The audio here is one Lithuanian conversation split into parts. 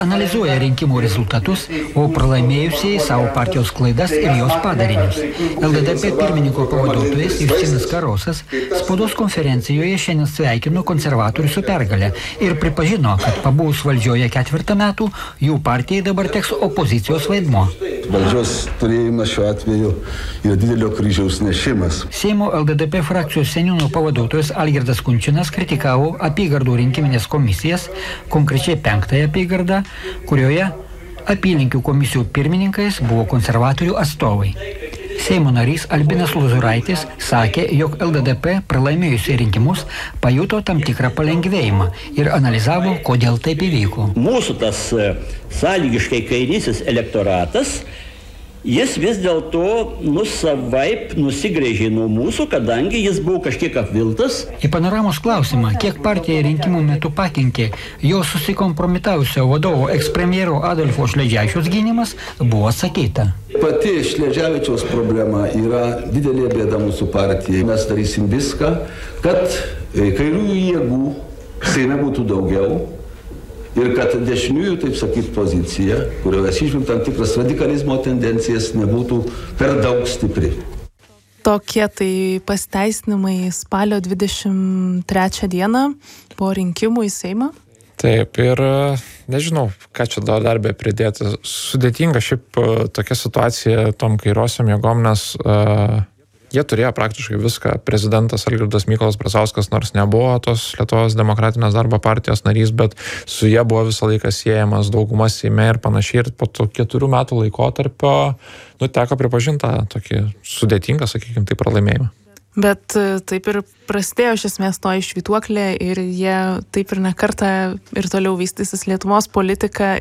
Analizuoja rinkimų rezultatus, o pralaimėjusieji savo partijos klaidas ir jos padarinius. LDDP pirmininko pavaduotojas Justinas Karosas spaudos konferencijoje šiandien sveikino konservatorių su pergale ir pripažino, kad pabuvus valdžioje 4 metų, jų partijai dabar teks opozicijos vaidmuo. Valdžios turėjimas šiuo atveju yra didelio kryžiaus nešimas. Seimo LDDP frakcijos seniūno pavaduotojas Algirdas Kunčinas kritikavo apygardų rinkiminės komisijas, konkrečiai 5 apygardą, kurioje apylinkių komisijų pirmininkais buvo konservatorių atstovai. Seimo narys Albinas Lozuraitis sakė, jog LDDP pralaimėjusiai rinkimus pajuto tam tikrą palengvėjimą ir analizavo, kodėl taip įvyko. Mūsų tas sąlygiškai kairysis elektoratas, jis vis dėlto savaip nusigręžė nuo mūsų, kadangi jis buvo kažkiek apviltas. Į panoramos klausimą, kiek partija rinkimų metu pakenkė jo susikompromitavusio vadovo ekspremjero Adolfo Šleževičiaus gynimas, buvo atsakyta. Pati Šleževičiaus problema yra didelė bėda mūsų partijai. Mes darysim viską, kad kairiųjų jėgų Seime būtų daugiau. Ir kad dešiniųjų, taip sakyt, pozicija, kurioje atsižvelgiant tam tikras radikalizmo tendencijas, nebūtų per daug stipri. Tokie tai pasiteisinimai spalio 23 dieną po rinkimų į Seimą. Taip, ir nežinau, ką čia dar be pridėti. Sudėtinga šiaip tokia situacija tom kairiosiom jėgom, nes jie turėjo praktiškai viską. Prezidentas Algirdas Mykolas Brazauskas nors nebuvo tos Lietuvos demokratinės darbo partijos narys, bet su jie buvo visą laiką siejamas daugumas Seime ir panašiai. Ir po to 4 metų laikotarpio teko pripažinti tą tokį sudėtingą, sakykime, tai pralaimėjimą. Bet taip ir prasidėjo iš esmės to švytuoklė ir jie taip ir ne kartą ir toliau vystysis Lietuvos politika.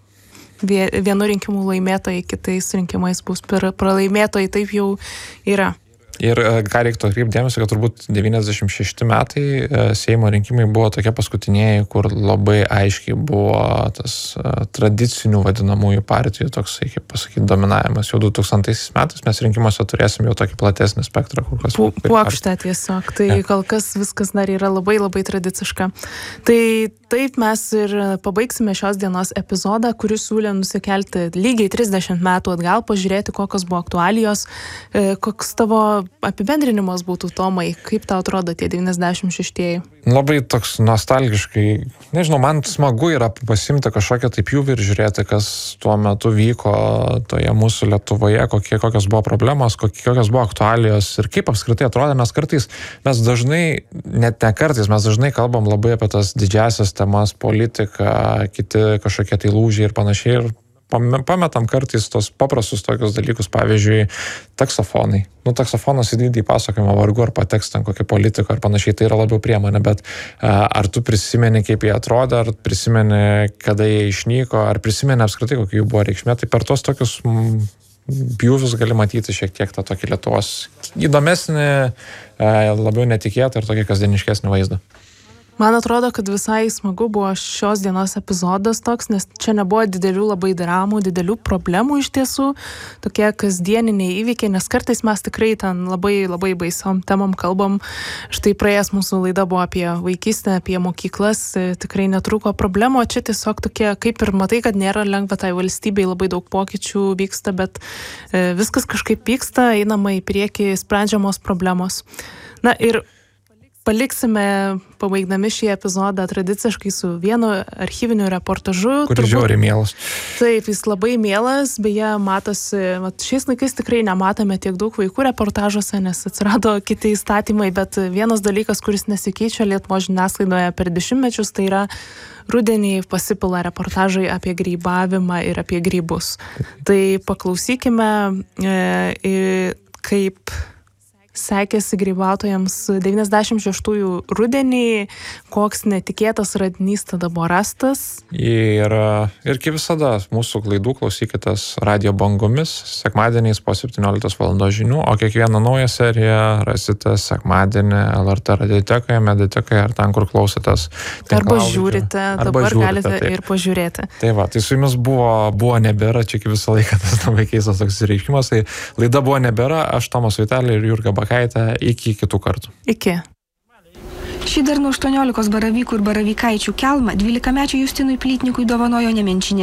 Vienu rinkimu laimėtojai, kitais rinkimais bus pralaimėtojai, taip jau yra. Ir ką reiktų atkreipti dėmesį, kad turbūt 96 metai Seimo rinkimai buvo tokie paskutiniai, kur labai aiškiai buvo tas tradicinių vadinamųjų partijų toksai, kaip pasakyti, dominavimas. Jau 2000 metais mes rinkimuose turėsim jau tokį platesnį spektrą. Puokštę tiesiog. Tai kol kas viskas dar yra labai labai tradiciška. Tai taip mes ir pabaigsime šios dienos epizodą, kuris siūlė nusikelti lygiai 30 metų atgal, pažiūrėti, kokios buvo aktualijos, koks tavo apibendrinimas būtų, Tomai, kaip tau atrodo tie 96-ieji? Labai toks nostalgiškai, nežinau, man smagu yra pasimti kažkokią taip pjūvį ir žiūrėti, kas tuo metu vyko toje mūsų Lietuvoje, kokios buvo problemos, kokios buvo aktualijos ir kaip apskritai atrodė, nes kartais mes dažnai, net ne kartais, mes dažnai kalbam labai apie tas didžiasias temas, politiką, kiti kažkokie tai lūžiai ir panašiai ir pametam kartais tos paprastus tokius dalykus, pavyzdžiui, taksofonai. Taksofonas į didį pasakojimą vargu ar pateks ten kokią politiką ar panašiai, tai yra labiau priemonė, bet ar tu prisimeni, kaip jie atrodė, ar prisimeni, kada jie išnyko, ar prisimeni apskritai, kokia jų buvo reikšmė, tai per tos tokius pjūvius gali matyti šiek tiek tą tokį Lietuvos įdomesnį, labiau netikėtą ir tokį kasdieniškesnį vaizdą. Man atrodo, kad visai smagu buvo šios dienos epizodas toks, nes čia nebuvo didelių labai dramų, didelių problemų iš tiesų, tokie kasdieniniai įvykiai, nes kartais mes tikrai ten labai labai baisiom temom kalbam. Štai praėjęs mūsų laida buvo apie vaikystę, apie mokyklas, tikrai netrūko problemų, o čia tiesiog tokie, kaip ir matai, kad nėra lengva tai valstybei, labai daug pokyčių vyksta, bet viskas kažkaip vyksta, einama į priekį, sprendžiamos problemos. Na ir paliksime, pabaigdami šį epizodą, tradiciškai su vienu archyviniu reportažu. Kuris žiauriai mielas. Taip, jis labai mielas, beje, matosi, šiais laikais tikrai nematome tiek daug vaikų reportažuose, nes atsirado kiti įstatymai, bet vienas dalykas, kuris nesikeičia Lietuvos žiniasklaidoje per dešimtmečius, tai yra rudenį pasipila reportažai apie grybavimą ir apie grybus. Tai paklausykime, kaip sekėsi grybautojams 96-ųjų rudenį, koks netikėtas radinys tada buvo rastas. Ir kaip visada, mūsų laidų klausykitės radijo bangomis sekmadieniais po 17 valandos žinių, o kiekvieną naują seriją rasite sekmadienį LRT radiotekoje, mediatekoje ar ten, kur klausotės. Arba žiūrite, dabar galite taip. Ir pažiūrėti. Tai va, tai su jumis buvo nebėra, čia visą laiką tas labai keistas toks reiškimas, tai laida buvo nebėra, aš Tomas Vitelė ir Jurga Bakaitė, iki kitų kartų. Iki. Šį dar nuo 18 baravykų ir baravykaičių kelmą 12-mečių Justinui Plytnikui dovanojo Nemenčinės